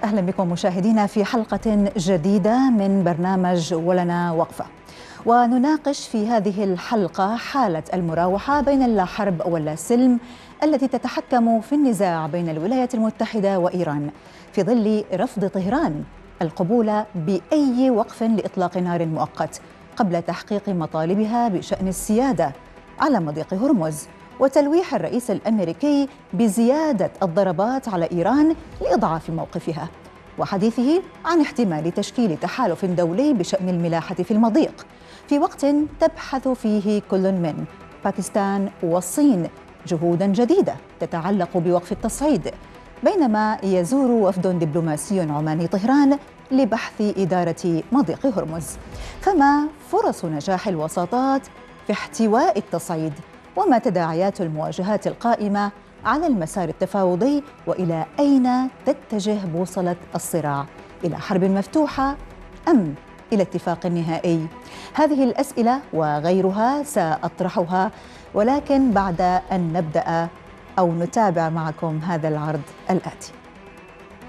أهلا بكم مشاهدينا في حلقة جديدة من برنامج ولنا وقفة، ونناقش في هذه الحلقة حالة المراوحة بين اللا حرب ولا سلم التي تتحكم في النزاع بين الولايات المتحدة وإيران في ظل رفض طهران القبول بأي وقف لإطلاق نار مؤقت قبل تحقيق مطالبها بشأن السيادة على مضيق هرمز، وتلويح الرئيس الأمريكي بزيادة الضربات على إيران لإضعاف موقفها، وحديثه عن احتمال تشكيل تحالف دولي بشأن الملاحة في المضيق في وقت تبحث فيه كل من باكستان والصين جهوداً جديدة تتعلق بوقف التصعيد، بينما يزور وفد دبلوماسي عماني طهران لبحث إدارة مضيق هرمز. فما فرص نجاح الوساطات في احتواء التصعيد؟ وما تداعيات المواجهات القائمة على المسار التفاوضي؟ وإلى أين تتجه بوصلة الصراع؟ إلى حرب مفتوحة أم إلى اتفاق نهائي؟ هذه الأسئلة وغيرها سأطرحها، ولكن بعد أن نبدأ أو نتابع معكم هذا العرض الآتي.